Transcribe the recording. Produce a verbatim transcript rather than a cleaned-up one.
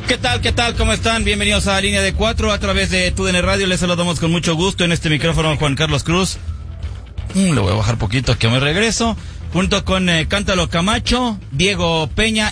¿Qué tal? ¿Qué tal? ¿Cómo están? Bienvenidos a Línea de Cuatro a través de T U D N Radio. Les saludamos con mucho gusto en este micrófono Juan Carlos Cruz. Mm, le voy a bajar poquito que me regreso. Junto con eh, Cántalo Camacho, Diego Peña